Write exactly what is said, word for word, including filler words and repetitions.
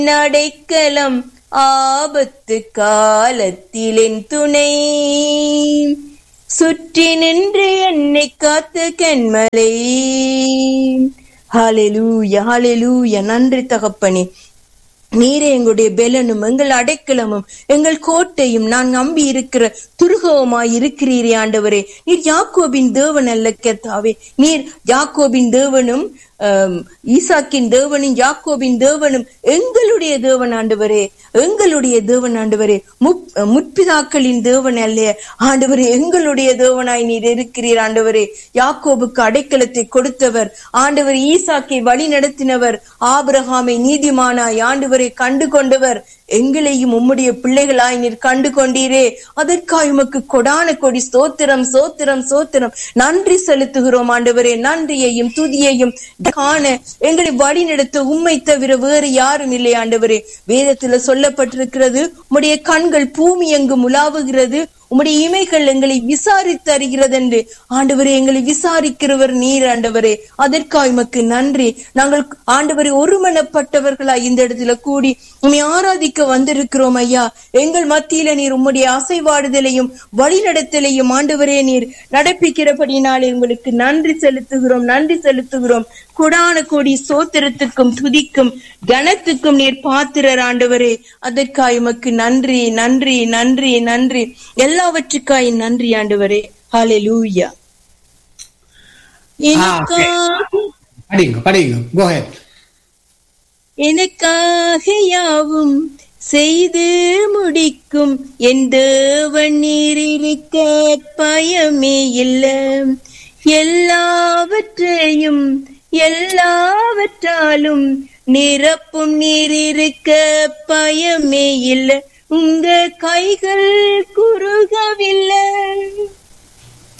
அடைக்கலம் ஆபத்து காலத்திலின் துணை சுற்றி நின்று என்னை காத்து கண்மலை. ஹல்லேலூயா ஹல்லேலூயா. நன்றி தகப்பனே, நீரே எங்களுடைய பெலனும் எங்கள் அடைக்கலமும் எங்கள் கோட்டையும் நான் நம்பி இருக்கிற துருகவுமாய் இருக்கிறீரே ஆண்டவரே. நீர் யாக்கோபின் தேவன் அல்ல கர்த்தாவே, நீர் யாக்கோபின் தேவனும் ஈசாக்கின் தேவனும் யாக்கோபின் தேவனும் எங்களுடைய தேவன் ஆண்டவரே, எங்களுடைய தேவன் ஆண்டவரே. முற்பிதாக்களின் தேவன் அல்ல ஆண்டவரே, எங்களுடைய தேவனாய் நீர் இருக்கிறீர் ஆண்டவரே. யாக்கோபுக்கு அடைக்கலத்தை கொடுத்தவர் ஆண்டவர், ஈசாக்கை வழி நடத்தினவர், ஆபிரகாமை நீதிமானாய் ஆண்டவரை கண்டு கொண்டவர், எங்களையும் உம்முடைய பிள்ளைகளாய் நீர் கண்டு கொண்டீரே. அதற்காக உமக்கு கொடான கொடி ஸ்தோத்திரம் ஸ்தோத்திரம் ஸ்தோத்திரம் நன்றி செலுத்துகிறோம் ஆண்டவரே. நன்றியையும் துதியையும் காண எங்களை வழி நடத்த உம்மை தவிர வேறு யாரும் இல்லை ஆண்டவரே. வேதத்துல சொல்லப்பட்டிருக்கிறது, உம்முடைய கண்கள் பூமி எங்கும் உலாவுகிறது, உம்முடைய இமைகள் எங்களை விசாரித்து அறிகிறது என்று. ஆண்டவரே, எங்களை விசாரிக்கிறவர் நீர் ஆண்டவரே. அதற்காக உமக்கு நன்றி. நாங்கள் ஆண்டவரே ஒருமனப்பட்டவர்களாய் இந்த இடத்துல கூடி உம்மை ஆராதிக்க வந்திருக்கிறோம் ஐயா. எங்கள் மத்தியில நீர் உம்முடைய அசைவாடுதலையும் வழிநடத்தலையும் ஆண்டவரே நீர் நடப்பிக்கிறபடினாலே உங்களுக்கு நன்றி செலுத்துகிறோம் நன்றி செலுத்துகிறோம். கொடான கோடி சோத்திரத்துக்கும் துதிக்கும் கனத்துக்கும் நீர் பாத்திரர் ஆண்டவரே. அதற்காக உமக்கு நன்றி நன்றி நன்றி நன்றி எல்லாவற்றுக்காய் நன்றி ஆண்டவரே. ஹல்லேலூயா. எனக்காக யாவும் செய்து முடிக்கும் என் தேவன் நீர் இருக்க பயமே இல்லை. எல்லாவற்றையும் எல்லாவற்றாலும் நிரப்பும் நீர் இருக்க பயமே இல்லை. உங்க கைகள் குறுகவே